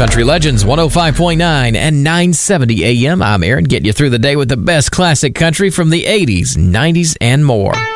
Country Legends 105.9 and 970 AM. I'm Aaron, getting you through the day with the best classic country from the 80s, 90s, and more.